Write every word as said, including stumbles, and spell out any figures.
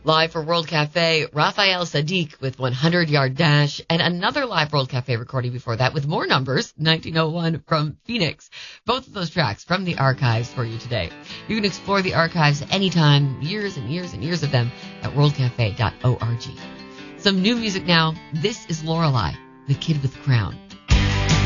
Live for World Cafe, Raphael Sadiq with one hundred yard Dash, and another live World Cafe recording before that with more numbers, nineteen oh one from Phoenix. Both of those tracks from the archives for you today. You can explore the archives anytime, years and years and years of them, at world cafe dot org. Some new music now. This is Lorelei, the Kid with the Crown.